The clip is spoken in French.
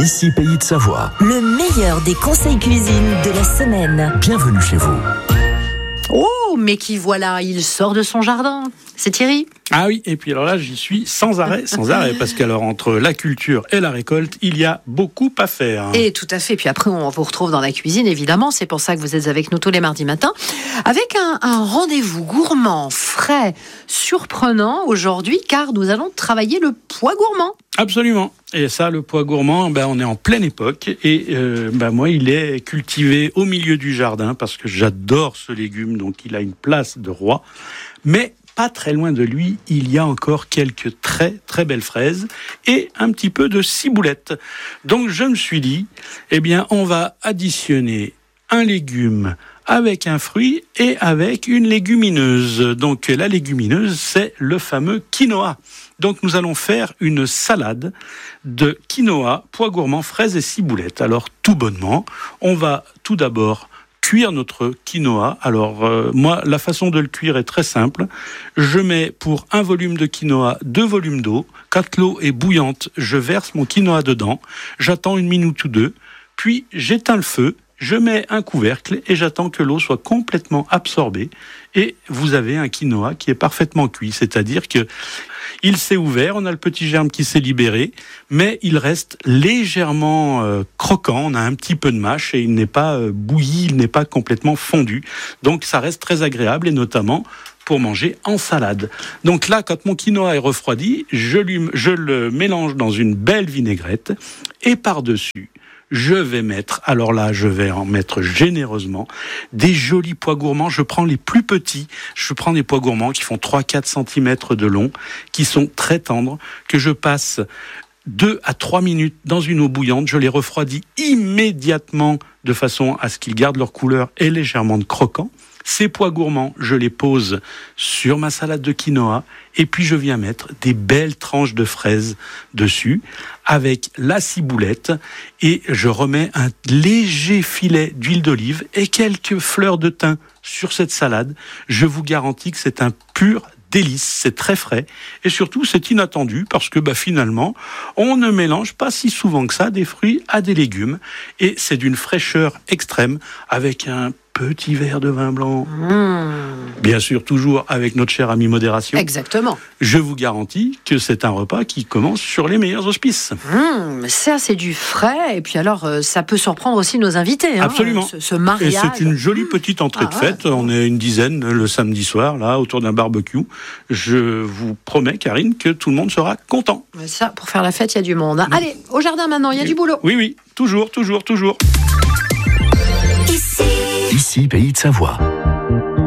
Ici Pays de Savoie. Le meilleur des conseils cuisine de la semaine. Bienvenue chez vous. Oh, mais qui voilà, il sort de son jardin. C'est Thierry. Ah oui, et puis alors là, j'y suis sans arrêt, parce qu'alors entre la culture et la récolte, il y a beaucoup à faire. Et tout à fait, puis après on vous retrouve dans la cuisine, évidemment, c'est pour ça que vous êtes avec nous tous les mardis matins, avec un rendez-vous gourmand, frais, surprenant aujourd'hui, car nous allons travailler le pois gourmand. Absolument. Et ça, le pois gourmand, on est en pleine époque. Et moi, il est cultivé au milieu du jardin parce que j'adore ce légume. Donc, il a une place de roi. Mais pas très loin de lui, il y a encore quelques très, très belles fraises et un petit peu de ciboulette. Donc, je me suis dit, on va additionner un légume avec un fruit et avec une légumineuse. Donc, la légumineuse, c'est le fameux quinoa. Donc, nous allons faire une salade de quinoa, pois gourmand, fraises et ciboulette. Alors, tout bonnement, on va tout d'abord cuire notre quinoa. Alors, moi, la façon de le cuire est très simple. Je mets pour un volume de quinoa 2 volumes d'eau. Quand l'eau est bouillante, je verse mon quinoa dedans. J'attends 1 minute ou 2. Puis, j'éteins le feu. Je mets un couvercle et j'attends que l'eau soit complètement absorbée. Et vous avez un quinoa qui est parfaitement cuit. C'est-à-dire que il s'est ouvert, on a le petit germe qui s'est libéré, mais il reste légèrement croquant. On a un petit peu de mâche et il n'est pas bouilli, il n'est pas complètement fondu. Donc ça reste très agréable et notamment pour manger en salade. Donc là, quand mon quinoa est refroidi, je le mélange dans une belle vinaigrette et par-dessus, je vais en mettre généreusement des jolis pois gourmands. Je prends les plus petits. Je prends des pois gourmands qui font 3-4 cm de long, qui sont très tendres, que je passe 2 à 3 minutes dans une eau bouillante. Je les refroidis immédiatement de façon à ce qu'ils gardent leur couleur et légèrement croquant. Ces pois gourmands, je les pose sur ma salade de quinoa et puis je viens mettre des belles tranches de fraises dessus avec la ciboulette et je remets un léger filet d'huile d'olive et quelques fleurs de thym sur cette salade. Je vous garantis que c'est un pur délice, c'est très frais et surtout c'est inattendu parce que finalement on ne mélange pas si souvent que ça des fruits à des légumes et c'est d'une fraîcheur extrême avec un petit verre de vin blanc. Bien sûr, toujours avec notre cher ami modération. Exactement. Je vous garantis que c'est un repas qui commence sur les meilleurs auspices. Ça, c'est du frais. Et puis alors, ça peut surprendre aussi nos invités. Absolument. Ce mariage. Et c'est une jolie petite entrée de fête. On est une dizaine le samedi soir, là, autour d'un barbecue. Je vous promets, Karine, que tout le monde sera content. Ça, pour faire la fête, il y a du monde. Allez, au jardin maintenant, il y a du boulot. Oui, toujours. Ici Pays de Savoie.